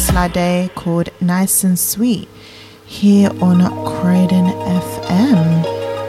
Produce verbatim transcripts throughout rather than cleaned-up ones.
Oxlade called Nice and Sweet here on Croydon F M.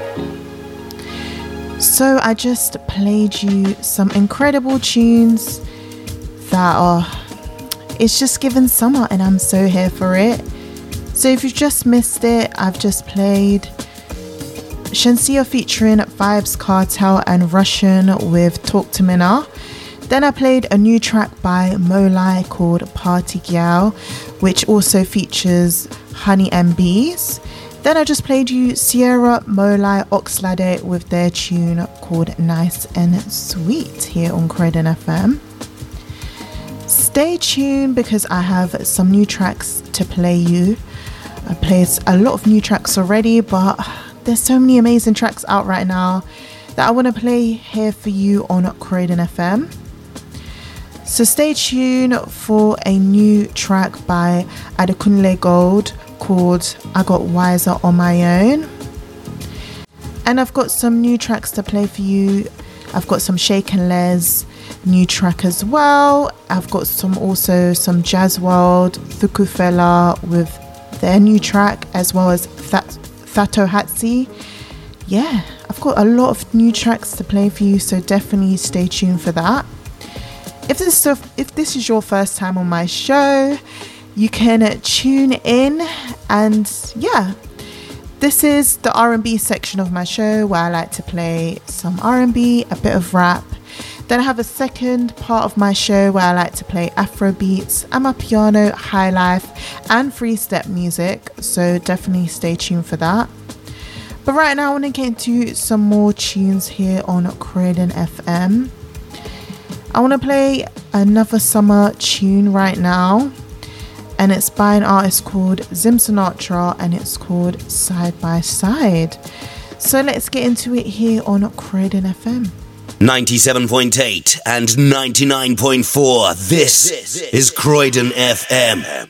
So I just played you some incredible tunes that are, it's just given summer and I'm so here for it. So if you just missed it, I've just played Shenseea featuring Vibes Cartel and Russian with Talk to Mina. Then I played a new track by Molai called Party Gyal, which also features Honey and Bees. Then I just played you Sierra, Molai, Oxlade with their tune called Nice and Sweet here on Croydon F M. Stay tuned because I have some new tracks to play you. I played a lot of new tracks already, but there's so many amazing tracks out right now that I want to play here for you on Croydon F M. So stay tuned for a new track by Adekunle Gold called I Got Wiser on My Own. And I've got some new tracks to play for you. I've got some Shake and Les new track as well. I've got some also some Jazz World, Thukufela with their new track, as well as That Thato Hatsi. Yeah, I've got a lot of new tracks to play for you, so definitely stay tuned for that. If this is if this is your first time on my show, you can tune in, and yeah, this is the R and B section of my show where I like to play some R and B, a bit of rap. Then I have a second part of my show where I like to play Afro beats, amapiano, high life, and free step music. So definitely stay tuned for that. But right now I want to get into some more tunes here on Croydon F M. I want to play another summer tune right now, and it's by an artist called Zim Sinatra, and it's called Side by Side. So let's get into it here on Croydon F M. ninety-seven point eight and ninety-nine point four. This is Croydon F M.